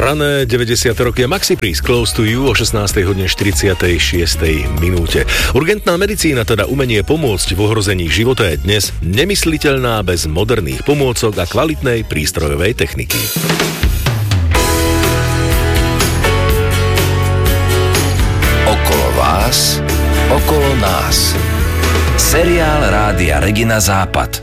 Rané 90. roky Maxi Priest Close to You o 16:46 minúte. Urgentná medicína, teda umenie pomôcť v ohrození života, je dnes nemysliteľná bez moderných pomôcok a kvalitnej prístrojovej techniky. Okolo vás, okolo nás. Seriál Rádia Regina Západ.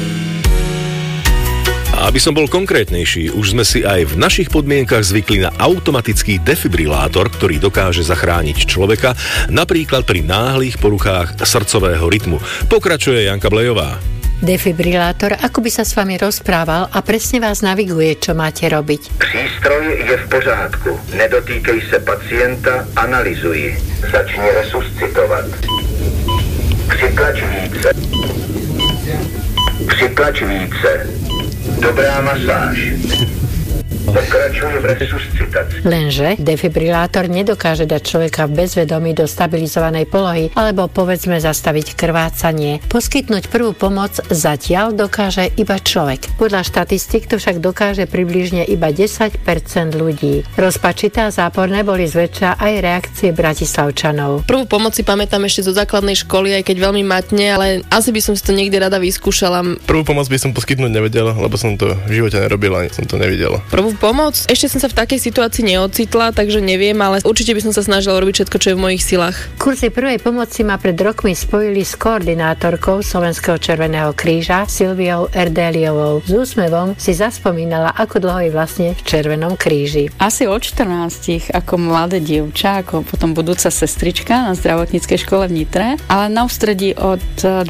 A aby som bol konkrétnejší, už sme si aj v našich podmienkach zvykli na automatický defibrilátor, ktorý dokáže zachrániť človeka, napríklad pri náhlych poruchách srdcového rytmu. Pokračuje Janka Blejová. Defibrilátor ako by sa s vami rozprával a presne vás naviguje, čo máte robiť. Přístroj je v pořádku. Nedotýkej se pacienta, analyzuj. Začni resuscitovat. Přitlač více. Přitlač více. Dobrá masáž. Pokračuje v resuscitaci. Lenže defibrilátor nedokáže dať človeka v bezvedomí do stabilizovanej polohy alebo povedzme zastaviť krvácanie. Poskytnúť prvú pomoc zatiaľ dokáže iba človek. Podľa štatistík to však dokáže približne iba 10% ľudí. Rozpačité a záporné boli zväčša aj reakcie bratislavčanov. Prvú pomoc si pamätám ešte zo základnej školy, aj keď veľmi matne, ale asi by som si to niekde rada vyskúšala. Prvú pomoc by som poskytnúť nevedel, lebo som to v živote nerobil ani som to nevidel. Prvú pomoc? Ešte som sa v takej situácii neocitla, takže neviem, ale určite by som sa snažila robiť všetko, čo je v mojich silách. Kurzy prvej pomoci ma pred rokmi spojili s koordinátorkou Slovenského Červeného kríža Silviou Erdéliovou. S úsmevom si zaspomínala, ako dlho je vlastne v Červenom kríži. Asi od 14 ako mladé dievča, ako potom budúca sestrička na zdravotníckej škole v Nitre, ale na ústredí od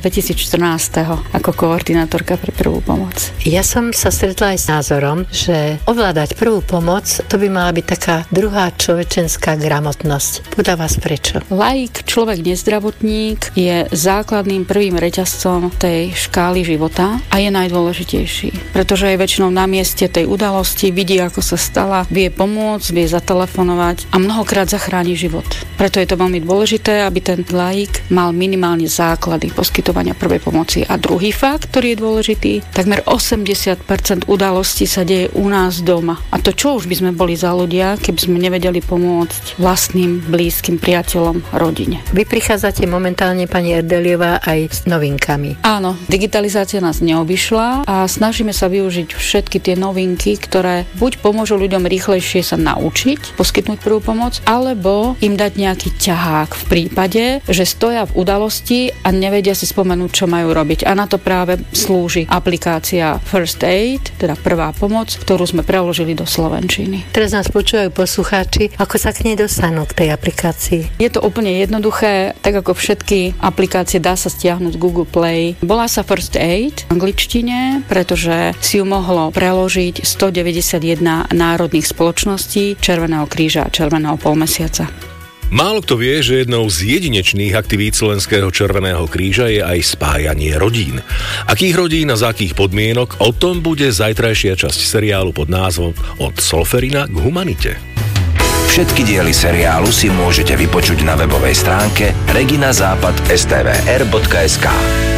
2014 ako koordinátorka pre prvú pomoc. Ja som sa stretla aj s názorom, že ovládať prvú pomoc, to by mala byť taká druhá človečenská gramotnosť. Podľa vás prečo? Laik, človek nezdravotník, je základným prvým reťazcom tej škály života a je najdôležitejší. Pretože je väčšinou na mieste tej udalosti, vidí, ako sa stala, vie pomôcť, vie zatelefonovať a mnohokrát zachráni život. Preto je to veľmi dôležité, aby ten laik mal minimálne základy poskytovania prvej pomoci. A druhý fakt, ktorý je dôležitý, takmer 80% udalostí sa deje u nás doma. A to čo už by sme boli za ľudia, keby sme nevedeli pomôcť vlastným, blízkym priateľom, rodine. Vy prichádzate momentálne, pani Erdéliová, aj s novinkami. Áno, digitalizácia nás neobyšla a snažíme sa využiť všetky tie novinky, ktoré buď pomôžu ľuďom rýchlejšie sa naučiť, poskytnúť prvú pomoc, alebo im dať nejaký ťahák v prípade, že stoja v udalosti a nevedia si spomenúť, čo majú robiť. A na to práve slúži aplikácia First Aid, teda prvá pomoc, ktorú sme preložili do slovenčiny. Teraz nás počúvajú poslucháči, ako sa k nej dostanú, k tej aplikácii. Je to úplne jednoduché, tak ako všetky aplikácie dá sa stiahnuť z Google Play. Volá sa First Aid v angličtine, pretože si ju mohlo preložiť 191 národných spoločností Červeného kríža a Červeného polmesiaca. Málo kto vie, že jednou z jedinečných aktivít Slovenského Červeného kríža je aj spájanie rodín. Akých rodín a za akých podmienok, o tom bude zajtrajšia časť seriálu pod názvom Od Solferina k humanite. Všetky diely seriálu si môžete vypočuť na webovej stránke reginazápad.stvr.sk.